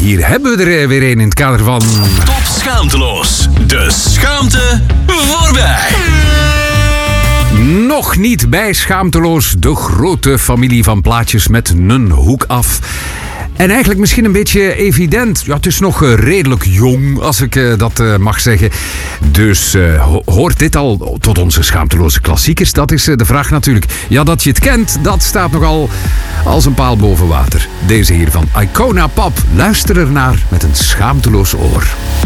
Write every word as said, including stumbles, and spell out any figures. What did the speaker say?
hier hebben we er weer een in het kader van... Top Schaamteloos. De schaamte voorbij. Nog niet bij Schaamteloos, de grote familie van plaatjes met een hoek af. En eigenlijk misschien een beetje evident. Ja, het is nog uh, redelijk jong, als ik uh, dat uh, mag zeggen. Dus uh, ho- hoort dit al tot onze schaamteloze klassiekers? Dat is uh, de vraag natuurlijk. Ja, dat je het kent, dat staat nogal als een paal boven water. Deze hier van Icona Pop. Luister ernaar met een schaamteloos oor.